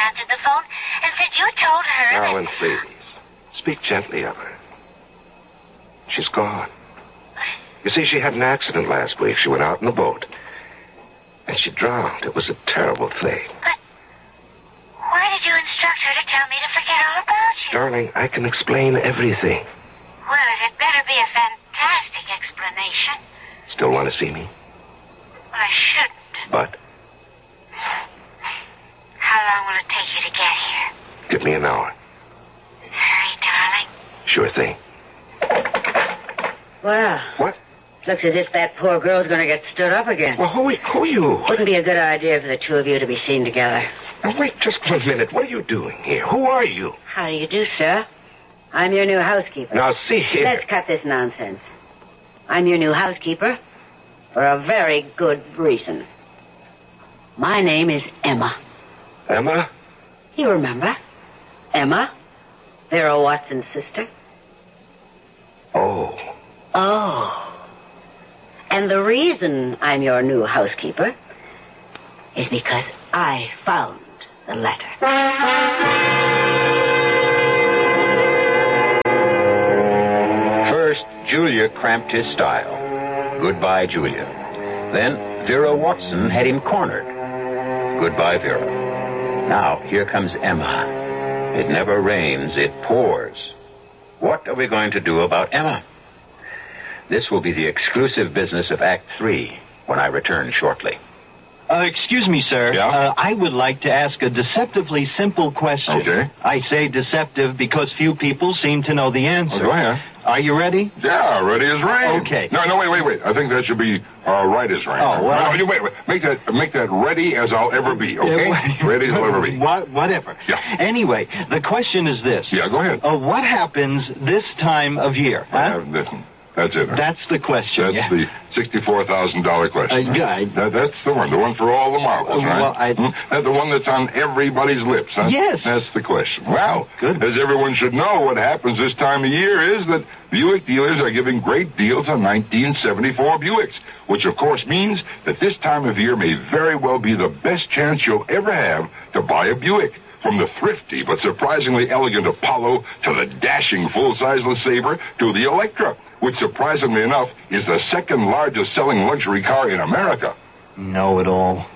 answered the phone and said you told her Marilyn, please. Speak gently of her. She's gone. You see, she had an accident last week. She went out in a boat. And she drowned. It was a terrible thing. But why did you instruct her to tell me to forget all about you? Darling, I can explain everything. Well, it had better be a fantastic explanation. Still want to see me? Well, I shouldn't. But? How long will it take you to get here? Give me an hour. Hurry, darling. Sure thing. Well. What? Looks as if that poor girl's going to get stood up again. Well, who are you? Wouldn't be a good idea for the two of you to be seen together. Now, wait just 1 minute. What are you doing here? Who are you? How do you do, sir? I'm your new housekeeper. Now, see here. Let's cut this nonsense. I'm your new housekeeper for a very good reason. My name is Emma. Emma? You remember? Emma? Vera Watson's sister. Oh. Oh. And the reason I'm your new housekeeper is because I found the letter. First, Julia cramped his style. Goodbye, Julia. Then Vera Watson had him cornered. Goodbye, Vera. Now, here comes Emma. It never rains, it pours. What are we going to do about Emma? This will be the exclusive business of Act 3 when I return shortly. Excuse me, sir. Yeah? I would like to ask a deceptively simple question. Okay. I say deceptive because few people seem to know the answer. Go ahead. Are you ready? Yeah, ready as rain. Okay. No, wait. I think that should be right as rain. Oh, well. No, wait. Make that ready as I'll ever be, okay? Ready as I'll ever be. Whatever. Yeah. Anyway, the question is this. Yeah, go ahead. What happens this time of year? Huh? That's it. Huh? That's the question. That's the $64,000 question. That's the one for all the marbles, right? Well, That's the one that's on everybody's lips, huh? Yes. That's the question. Well, good. As everyone should know, what happens this time of year is that Buick dealers are giving great deals on 1974 Buicks, which of course means that this time of year may very well be the best chance you'll ever have to buy a Buick. From the thrifty but surprisingly elegant Apollo to the dashing full-size LeSabre to the Electra, which surprisingly enough is the second largest selling luxury car in America. Know it all.